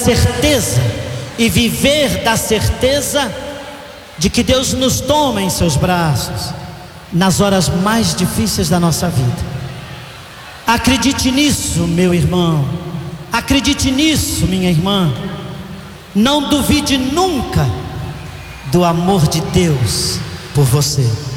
certeza e viver da certeza de que Deus nos toma em seus braços nas horas mais difíceis da nossa vida. Acredite nisso, meu irmão. Acredite nisso, minha irmã. Não duvide nunca do amor de Deus por você.